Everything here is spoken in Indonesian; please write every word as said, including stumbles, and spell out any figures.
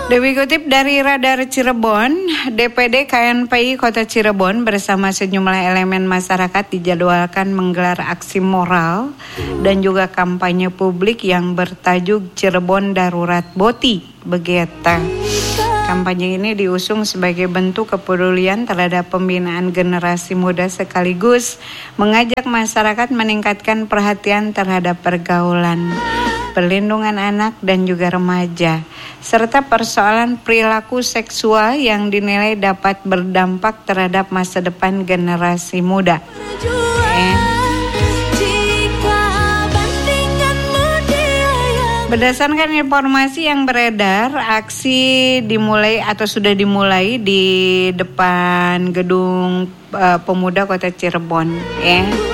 Dewi kutip dari Radar Cirebon, D P D K N P I Kota Cirebon bersama sejumlah elemen masyarakat dijadwalkan menggelar aksi moral dan juga kampanye publik yang bertajuk Cirebon Darurat Boti Begeta. Kampanye ini diusung sebagai bentuk kepedulian terhadap pembinaan generasi muda sekaligus mengajak masyarakat meningkatkan perhatian terhadap pergaulan, perlindungan anak dan juga remaja, serta persoalan perilaku seksual yang dinilai dapat berdampak terhadap masa depan generasi muda. Eh. Berdasarkan informasi yang beredar, aksi dimulai atau sudah dimulai di depan gedung uh, Pemuda Kota Cirebon. Eh.